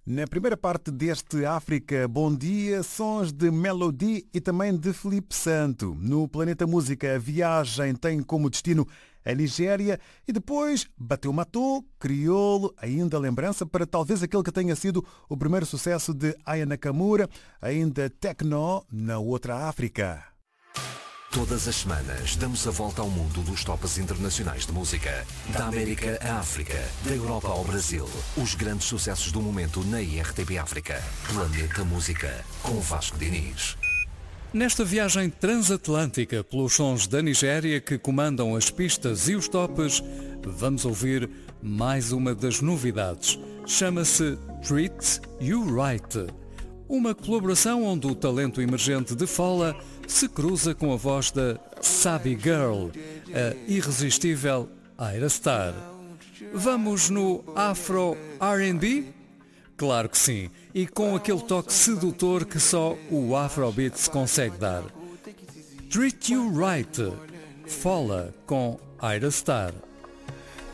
Na primeira parte deste África Bom Dia, sons de Melody e também de Felipe Santo. No Planeta Música, a viagem tem como destino a Nigéria e depois Bateu Matou, Crioulo, ainda lembrança para talvez aquele que tenha sido o primeiro sucesso de Aya Nakamura, ainda Techno na outra África. Todas as semanas damos a volta ao mundo dos tops internacionais de música. Da América à África, da Europa ao Brasil. Os grandes sucessos do momento na IRTP África. Planeta Música, com Vasco Diniz. Nesta viagem transatlântica pelos sons da Nigéria que comandam as pistas e os tops, vamos ouvir mais uma das novidades. Chama-se Treat You Right. Uma colaboração onde o talento emergente de Fola se cruza com a voz da Sabi Girl, a irresistível Ira Star. Vamos no Afro R&B? Claro que sim, e com aquele toque sedutor que só o Afrobeats consegue dar. Treat You Right, Fola com Ira Star.